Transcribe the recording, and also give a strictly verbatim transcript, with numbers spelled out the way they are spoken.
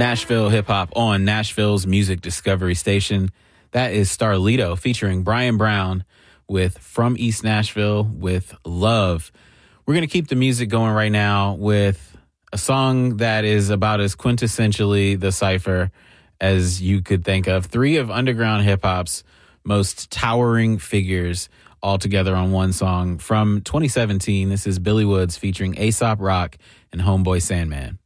Nashville hip hop on Nashville's music discovery station. That is Starlito featuring Brian Brown with From East Nashville with Love. We're going to keep the music going right now with a song that is about as quintessentially the cypher as you could think of. Three of underground hip hop's most towering figures all together on one song from twenty seventeen. This is Billy Woods featuring Aesop Rock and Homeboy Sandman.